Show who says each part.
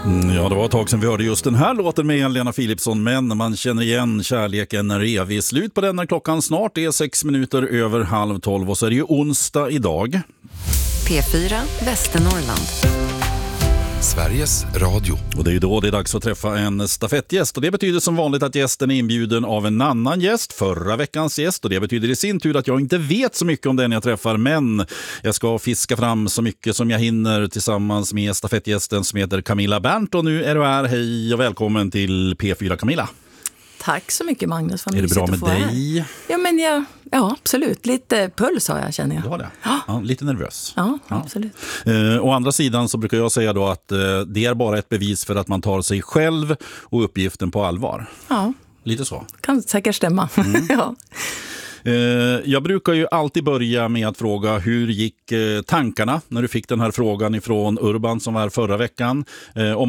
Speaker 1: Ja, det var ett tag sedan vi hörde just den här låten med Lena Philipsson, men man känner igen kärleken är evig. Slut på den när klockan snart är 6 minuter över 11:30 och så är det ju onsdag idag.
Speaker 2: P4 Västernorrland.
Speaker 3: Sveriges Radio.
Speaker 1: Och det är ju då det är dags att träffa en stafettgäst. Och det betyder som vanligt att gästen är inbjuden av en annan gäst, förra veckans gäst. Och det betyder i sin tur att jag inte vet så mycket om den jag träffar. Men jag ska fiska fram så mycket som jag hinner tillsammans med stafettgästen som heter Camilla Berndt. Och nu är du här. Hej och välkommen till P4 Camilla.
Speaker 4: Tack så mycket Magnus.
Speaker 1: Är det bra med dig?
Speaker 4: Ja, men ja, absolut. Lite puls har jag, känner jag.
Speaker 1: Du har det? Ja, lite nervös.
Speaker 4: Ja, absolut.
Speaker 1: Å andra sidan så brukar jag säga då att det är bara ett bevis för att man tar sig själv och uppgiften på allvar.
Speaker 4: Ja.
Speaker 1: Lite så.
Speaker 4: Kan säkert stämma. Ja.
Speaker 1: Jag brukar ju alltid börja med att fråga hur gick tankarna när du fick den här frågan ifrån Urban som var förra veckan. Om